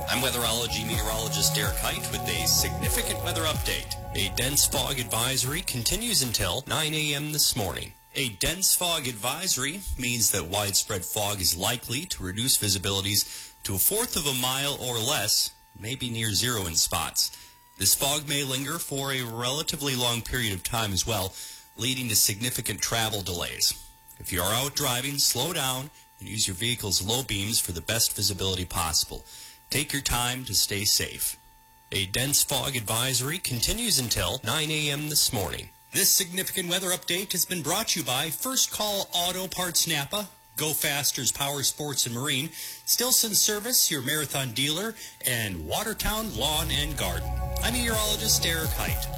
I'm weatherology meteorologist Derek Height with a significant weather update. A dense fog advisory continues until 9 a.m. this morning. A dense fog advisory means that widespread fog is likely to reduce visibilities to a fourth of a mile or less, maybe near zero in spots. This fog may linger for a relatively long period of time as well, leading to significant travel delays. If you are out driving, slow down and use your vehicle's low beams for the best visibility possible. Take your time to stay safe. A dense fog advisory continues until 9 a.m. this morning. This significant weather update has been brought to you by First Call Auto Parts Napa, Go Faster's Power Sports and Marine, Stilson Service, your marathon dealer, and Watertown Lawn and Garden. I'm meteorologist Derek Height.